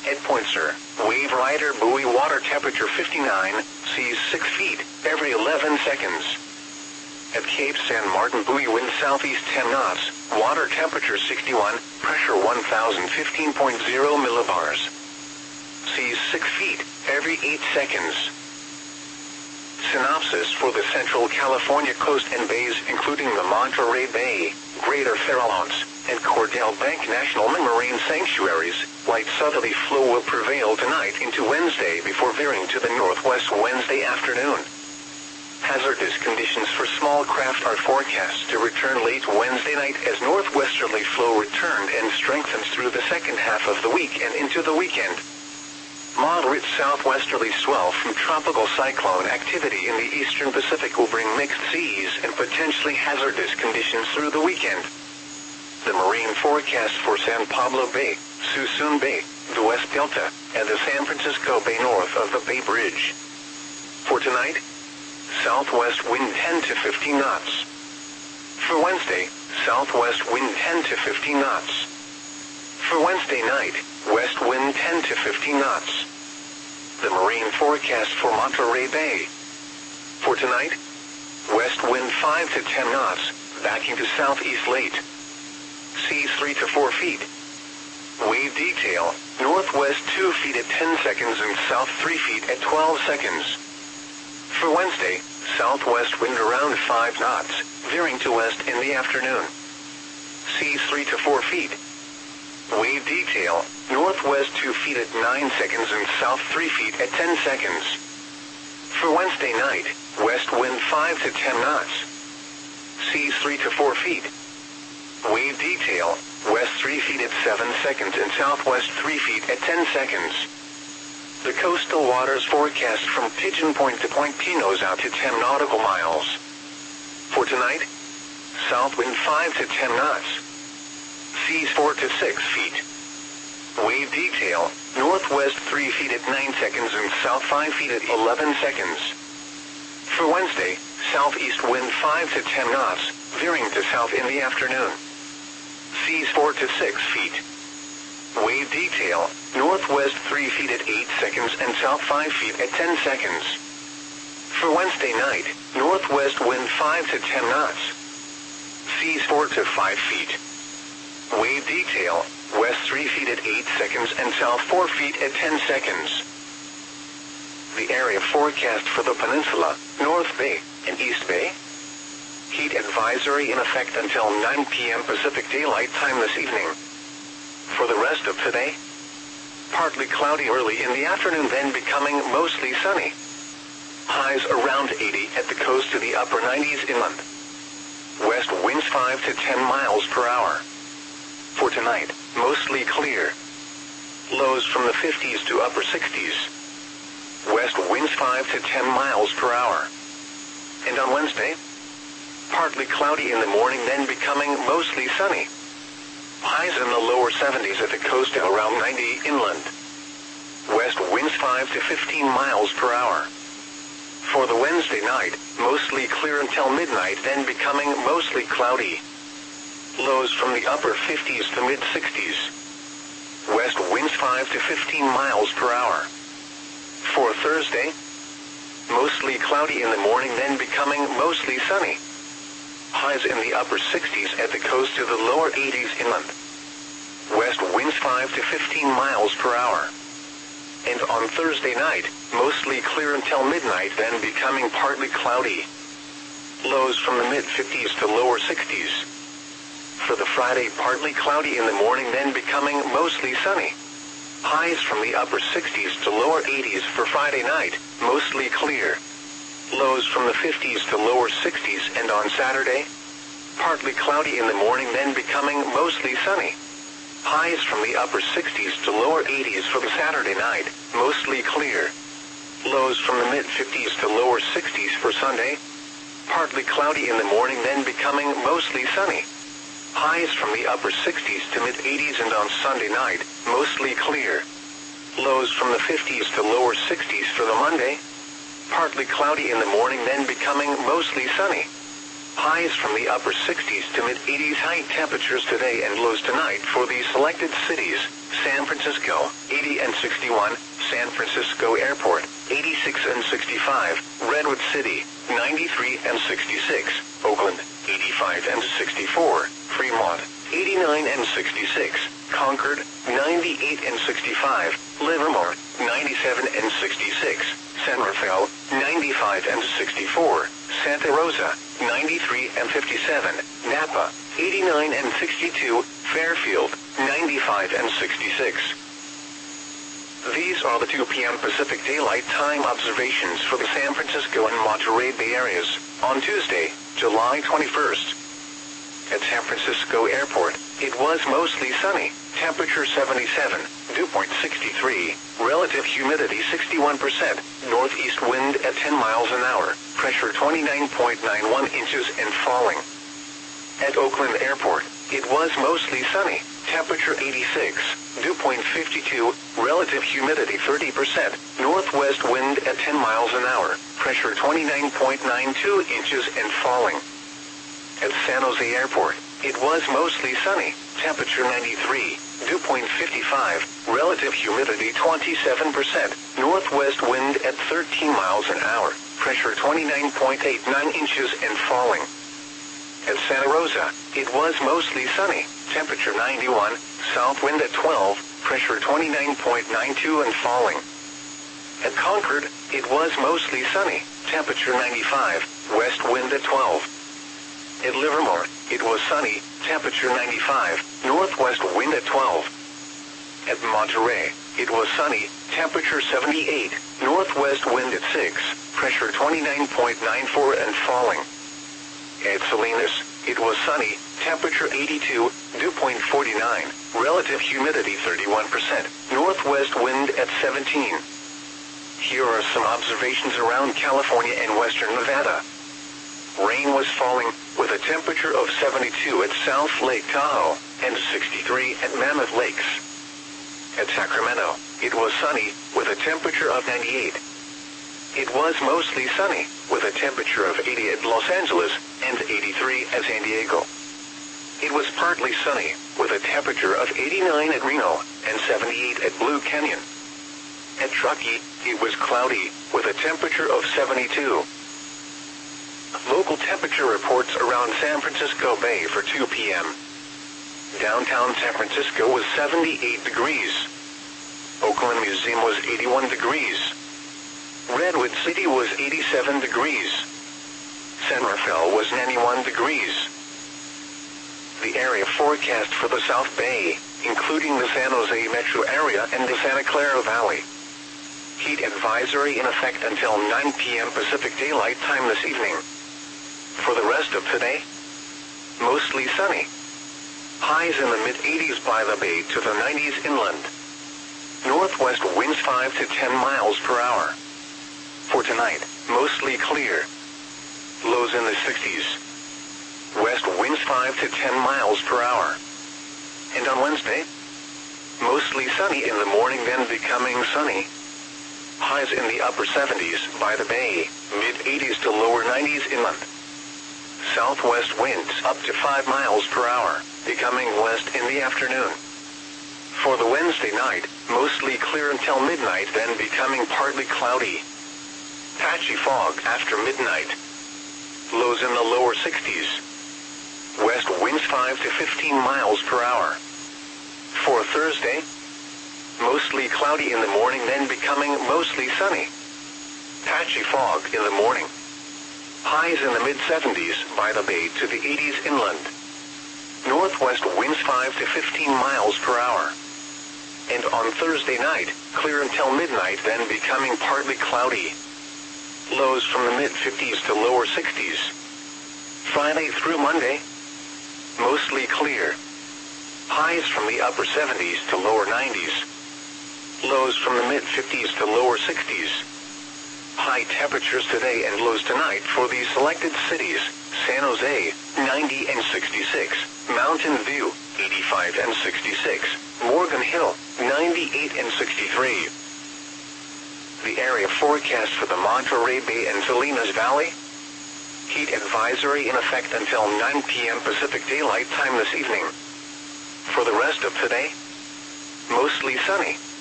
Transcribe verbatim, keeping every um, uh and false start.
At Pointer, Wave Rider buoy water temperature fifty-nine, seas six feet, every eleven seconds. At Cape San Martin buoy wind southeast ten knots, water temperature sixty-one, pressure one thousand fifteen point zero millibars. Seas six feet, every eight seconds. Synopsis for the Central California coast and bays including the Monterey Bay, Greater Farallones, and Cordell Bank National Marine Sanctuaries, light southerly flow will prevail tonight into Wednesday before veering to the northwest Wednesday afternoon. Hazardous conditions for small craft are forecast to return late Wednesday night as northwesterly flow returned and strengthens through the second half of the week and into the weekend. Moderate southwesterly swell from tropical cyclone activity in the eastern Pacific will bring mixed seas and potentially hazardous conditions through the weekend. The marine forecast for San Pablo Bay, Suisun Bay, the West Delta, and the San Francisco Bay north of the Bay Bridge. For tonight, southwest wind ten to fifteen knots. For Wednesday, southwest wind ten to fifteen knots. For Wednesday night, west wind ten to fifteen knots. The marine forecast for Monterey Bay. For tonight, west wind five to ten knots, backing to southeast late. Seas three to four feet. Wave detail, northwest two feet at ten seconds and south three feet at twelve seconds. For Wednesday, southwest wind around five knots, veering to west in the afternoon. Seas three to four feet. Wave detail, northwest two feet at nine seconds and south three feet at ten seconds. For Wednesday night, west wind five to ten knots. Seas three to four feet. Wave detail, west three feet at seven seconds and southwest three feet at ten seconds. The coastal waters forecast from Pigeon Point to Point Pinos out to ten nautical miles. For tonight, south wind five to ten knots. Seas four to six feet. Wave detail, northwest three feet at nine seconds and south five feet at eleven seconds. For Wednesday, southeast wind five to ten knots, veering to south in the afternoon. Seas four to six feet. Wave detail, northwest three feet at eight seconds and south five feet at ten seconds. For Wednesday night, northwest wind five to ten knots. Seas four to five feet. Wave detail, west three feet at eight seconds and south four feet at ten seconds. The area forecast for the peninsula, North Bay, and East Bay. Heat advisory in effect until nine p m Pacific Daylight Time this evening. For the rest of today, partly cloudy early in the afternoon, then becoming mostly sunny. Highs around eighty at the coast to the upper nineties inland. West winds five to ten miles per hour. For tonight, mostly clear. Lows from the fifties to upper sixties. West winds five to ten miles per hour. And on Wednesday, partly cloudy in the morning, then becoming mostly sunny. Highs in the lower seventies at the coast and around ninety inland. West winds five to fifteen miles per hour. For the Wednesday night, mostly clear until midnight, then becoming mostly cloudy. Lows from the upper fifties to mid-sixties. West winds five to fifteen miles per hour. For Thursday, mostly cloudy in the morning, then becoming mostly sunny. Highs in the upper sixties at the coast to the lower eighties inland. West winds five to fifteen miles per hour. And on Thursday night, mostly clear until midnight, then becoming partly cloudy. Lows from the mid-fifties to lower sixties. For the Friday, partly cloudy in the morning, then becoming mostly sunny. Highs from the upper sixties to lower eighties for Friday night, mostly clear. Lows from the fifties to lower sixties, and on Saturday, partly cloudy in the morning, then becoming mostly sunny. Highs from the upper sixties to lower eighties for the Saturday night, mostly clear. Lows from the mid-fifties to lower sixties for Sunday, partly cloudy in the morning, then becoming mostly sunny. Highs from the upper sixties to mid-eighties, and on Sunday night, mostly clear. Lows from the fifties to lower sixties for the Monday, partly cloudy in the morning, then becoming mostly sunny. Highs from the upper sixties to mid-eighties. High temperatures today and lows tonight for these selected cities: San Francisco, eighty and sixty-one, San Francisco Airport, eighty-six and sixty-five, Redwood City, ninety-three and sixty-six, Oakland, eighty-five and sixty-four, Fremont, eighty-nine and sixty-six, Concord, ninety-eight and sixty-five, Livermore, ninety-seven and sixty-six, San Rafael, ninety-five and sixty-four, Santa Rosa, ninety-three and fifty-seven, Napa, eighty-nine and sixty-two, Fairfield, ninety-five and sixty-six. These are the two p m Pacific Daylight Time observations for the San Francisco and Monterey Bay areas on Tuesday, July twenty-first. At San Francisco Airport, it was mostly sunny, temperature seventy-seven, dew point sixty-three, relative humidity sixty-one percent, northeast wind at ten miles an hour, pressure twenty-nine point nine one inches and falling. At Oakland Airport, it was mostly sunny, temperature eighty-six, dew point fifty-two, relative humidity thirty percent, northwest wind at ten miles an hour, pressure twenty-nine point nine two inches and falling. At San Jose Airport, it was mostly sunny, temperature ninety-three, dew point fifty-five, relative humidity twenty-seven percent, northwest wind at thirteen miles an hour, pressure twenty-nine point eight nine inches and falling. At Santa Rosa, it was mostly sunny, temperature ninety-one, south wind at twelve, pressure twenty-nine point nine two and falling. At Concord, it was mostly sunny, temperature ninety-five, west wind at twelve. At Livermore, it was sunny, temperature ninety-five, northwest wind at twelve. At Monterey, it was sunny, temperature seventy-eight, northwest wind at six, pressure twenty-nine point nine four and falling. At Salinas, it was sunny, temperature eighty-two, dew point forty-nine, relative humidity thirty-one percent, northwest wind at seventeen. Here are some observations around California and western Nevada. Rain was falling, with a temperature of seventy-two at South Lake Tahoe, and sixty-three at Mammoth Lakes. At Sacramento, it was sunny, with a temperature of ninety-eight. It was mostly sunny, with a temperature of eighty at Los Angeles, and eighty-three at San Diego. It was partly sunny, with a temperature of eighty-nine at Reno, and seventy-eight at Blue Canyon. At Truckee, it was cloudy, with a temperature of seventy-two. Local temperature reports around San Francisco Bay for two p m Downtown San Francisco was seventy-eight degrees. Oakland Museum was eighty-one degrees. Redwood City was eighty-seven degrees. San Rafael was ninety-one degrees. The area forecast for the South Bay, including the San Jose metro area and the Santa Clara Valley. Heat advisory in effect until nine p m Pacific Daylight Time this evening. For the rest of today, mostly sunny. Highs in the mid eighties by the bay to the nineties inland. Northwest winds five to ten miles per hour. For tonight, mostly clear. Lows in the sixties. West winds five to ten miles per hour. And on Wednesday, mostly sunny in the morning, then becoming sunny. Highs in the upper seventies by the bay, mid eighties to lower nineties inland. Southwest winds up to five miles per hour, becoming west in the afternoon. For the Wednesday night, mostly clear until midnight, then becoming partly cloudy. Patchy fog after midnight. Lows in the lower sixties. West winds five to fifteen miles per hour. For Thursday, mostly cloudy in the morning, then becoming mostly sunny. Patchy fog in the morning. Highs in the mid seventies by the bay to the eighties inland. Northwest winds five to fifteen miles per hour. And on Thursday night, clear until midnight, then becoming partly cloudy. Lows from the mid fifties to lower sixties. Friday through Monday, mostly clear. Highs from the upper seventies to lower nineties. Lows from the mid fifties to lower sixties. High temperatures today and lows tonight for these selected cities: San Jose, ninety and sixty-six, Mountain View, eighty-five and sixty-six, Morgan Hill, ninety-eight and sixty-three. The area forecast for the Monterey Bay and Salinas Valley. Heat advisory in effect until nine p m Pacific Daylight Time this evening. For the rest of today, mostly sunny.